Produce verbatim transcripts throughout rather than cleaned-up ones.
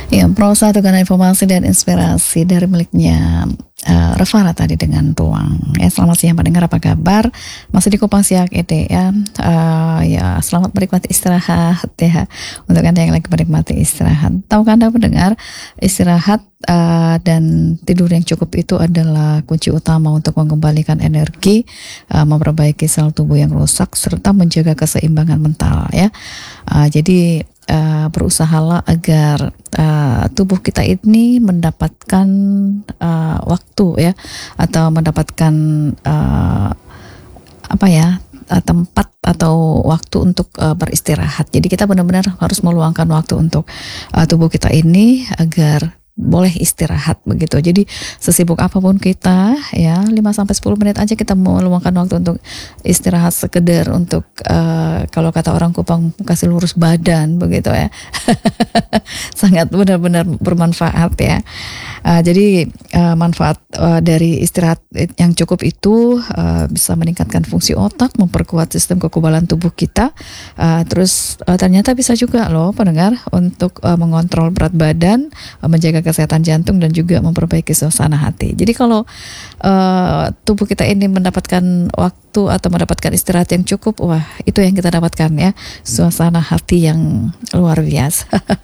Ya, Pro satu karena informasi dan inspirasi dari miliknya uh, Revara tadi dengan ruang. Ya, selamat siang pendengar, apa kabar? Masih di Kupang Siak E D ya. Uh, ya, selamat menikmati istirahat ya. Untuk Anda yang lagi menikmati istirahat. Tahukah Anda pendengar, istirahat uh, dan tidur yang cukup itu adalah kunci utama untuk mengembalikan energi, uh, memperbaiki sel tubuh yang rusak serta menjaga keseimbangan mental ya. Uh, jadi Uh, berusahalah agar uh, tubuh kita ini mendapatkan uh, waktu ya, atau mendapatkan uh, apa ya uh, tempat atau waktu untuk uh, beristirahat. Jadi kita benar-benar harus meluangkan waktu untuk uh, tubuh kita ini agar boleh istirahat begitu. Jadi sesibuk apapun kita ya, lima sampai sepuluh menit aja kita meluangkan waktu untuk istirahat, sekedar untuk uh, kalau kata orang Kupang kasih lurus badan begitu ya. Sangat benar-benar bermanfaat ya. Uh, jadi uh, manfaat uh, dari istirahat yang cukup itu uh, bisa meningkatkan fungsi otak, memperkuat sistem kekebalan tubuh kita. Uh, terus uh, ternyata bisa juga loh pendengar untuk uh, mengontrol berat badan, uh, menjaga kesehatan jantung dan juga memperbaiki suasana hati. Jadi kalau uh, tubuh kita ini mendapatkan waktu atau mendapatkan istirahat yang cukup, wah itu yang kita dapatkan ya, suasana hati yang luar biasa.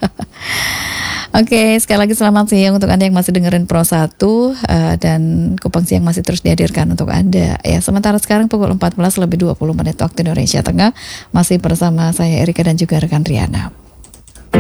Oke, sekali lagi selamat siang untuk Anda yang masih dengerin Pro satu uh, dan Kupang Siang masih terus dihadirkan untuk Anda ya. Sementara sekarang pukul empat belas lebih dua puluh menit waktu Indonesia Tengah, masih bersama saya Erika dan juga rekan Riana.